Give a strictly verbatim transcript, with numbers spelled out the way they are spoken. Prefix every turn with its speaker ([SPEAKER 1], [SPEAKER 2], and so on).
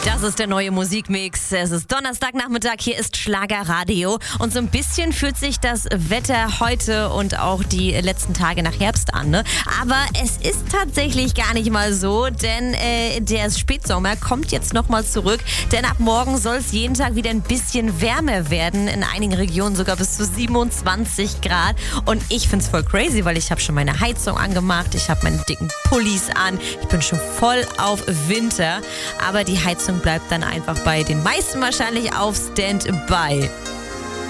[SPEAKER 1] Das ist der neue Musikmix. Es ist Donnerstagnachmittag, hier ist Schlagerradio. Und so ein bisschen fühlt sich das Wetter heute und auch die letzten Tage nach Herbst an. Ne? Aber es ist tatsächlich gar nicht mal so, denn äh, der Spätsommer kommt jetzt nochmal zurück. Denn ab morgen soll es jeden Tag wieder ein bisschen wärmer werden. In einigen Regionen sogar bis zu siebenundzwanzig Grad. Und ich find's voll crazy, weil ich habe schon meine Heizung angemacht. Ich habe meine dicken Pullis an. Ich bin schon voll auf Winter. Aber die Heizung bleibt dann einfach bei den meisten wahrscheinlich auf Standby.